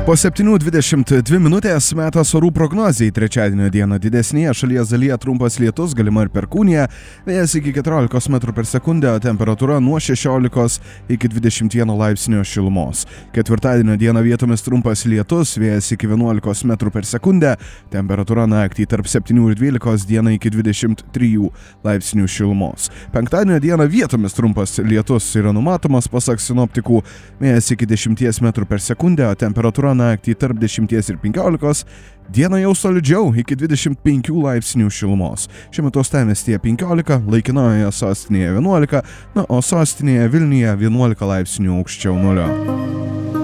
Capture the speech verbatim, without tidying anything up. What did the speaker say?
Po septynių dvidešimt dvi minutės metas orų prognozijai. Trečiadienio dieną didesnėje šalies dalyje trumpas lietus, galima ir perkūnija, vėjas iki keturiolikos metrų per sekundę, temperatūra nuo šešiolikos iki dvidešimt vieno laipsnio šilumos. Ketvirtadienio dieną vietomis trumpas lietus, vėjas iki vienuolikos metrų per sekundę, temperatūra naktį tarp septynių ir dvylikos, dieną iki dvidešimt trijų laipsnių šilumos. Penktadienio dieną vietomis trumpas lietus yra numatomas, pasak sinoptikų, vėjas iki dešimties metrų per sekundę, temperatūra naktį tarp dešimties ir penkiolikos, dieną jau solidžiau iki dvidešimt penkių laipsnių šilumos. Šiuo metu uostamiestyje penkiolika, laikinojoje sostinėje vienuolika, na, o sostinėje Vilniuje vienuolika laipsnių aukščiau nulio.